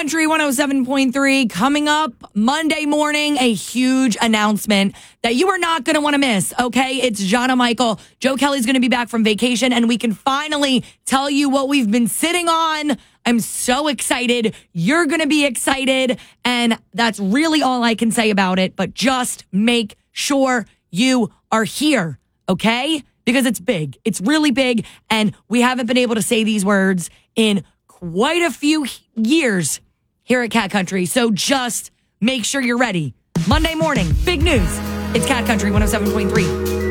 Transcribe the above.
Country 107.3 coming up Monday morning, a huge announcement that you are not going to want to miss, okay? It's Jana Michael. Joe Kelly's going to be back from vacation, and we can finally tell you what we've been sitting on. I'm so excited. You're going to be excited, and that's really all I can say about it, but just make sure you are here, okay? Because it's big. It's really big, and we haven't been able to say these words in quite a few years here at Cat Country. So just make sure you're ready. Monday morning, big news. It's Cat Country 107.3.